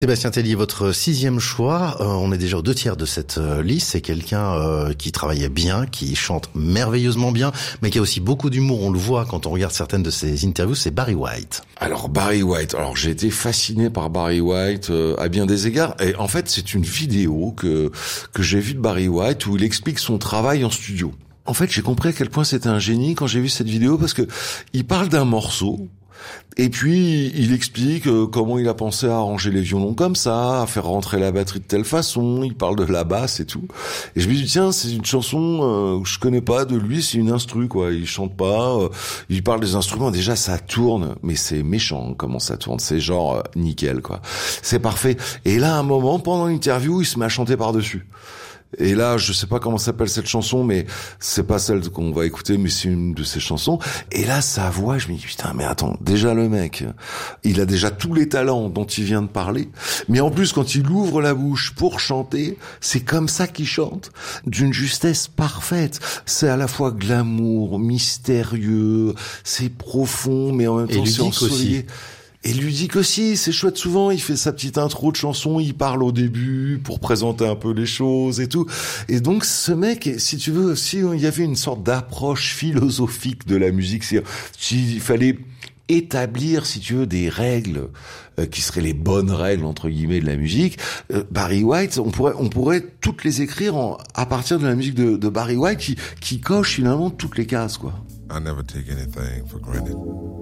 Sébastien Tellier, votre 6e choix, on est déjà aux 2/3 de cette liste. C'est quelqu'un qui travaillait bien, qui chante merveilleusement bien, mais qui a aussi beaucoup d'humour. On le voit quand on regarde certaines de ses interviews. C'est Barry White. Alors Barry White, j'ai été fasciné par Barry White à bien des égards. Et en fait, c'est une vidéo que j'ai vue de Barry White où il explique son travail en studio. En fait, j'ai compris à quel point c'était un génie quand j'ai vu cette vidéo parce que il parle d'un morceau. Et puis, il explique comment il a pensé à arranger les violons comme ça, à faire rentrer la batterie de telle façon, il parle de la basse et tout. Et je me dis, tiens, c'est une chanson que je connais pas de lui, c'est une instru, quoi. Il chante pas, il parle des instruments, déjà ça tourne, mais c'est méchant comment ça tourne, c'est genre nickel, quoi. C'est parfait. Et là, à un moment, pendant l'interview, il se met à chanter par-dessus. Et là, je sais pas comment s'appelle cette chanson, mais c'est pas celle qu'on va écouter, mais c'est une de ses chansons. Et là, sa voix, je me dis, putain, mais attends, déjà le mec, il a déjà tous les talents dont il vient de parler. Mais en plus, quand il ouvre la bouche pour chanter, c'est comme ça qu'il chante, d'une justesse parfaite. C'est à la fois glamour, mystérieux, c'est profond, mais en même temps, c'est ensoleillé. Et ludique aussi, c'est chouette. Souvent, il fait sa petite intro de chanson, il parle au début pour présenter un peu les choses et tout. Et donc, ce mec, si tu veux, si il y avait une sorte d'approche philosophique de la musique, c'est-à-dire s'il fallait établir, si tu veux, des règles qui seraient les bonnes règles entre guillemets de la musique, Barry White, on pourrait toutes les écrire à partir de la musique de Barry White qui coche finalement toutes les cases, quoi. I never take anything for granted.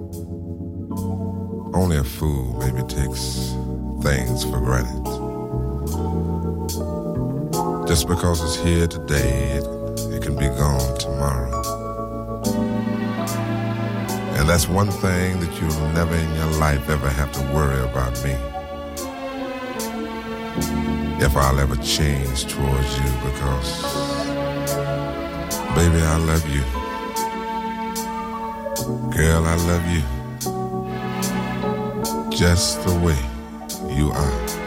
Only a fool maybe takes things for granted. Just because it's here today, it can be gone tomorrow. And that's one thing that you'll never in your life ever have to worry about me. If I'll ever change towards you, because baby, I love you. Girl, I love you. Just the way you are.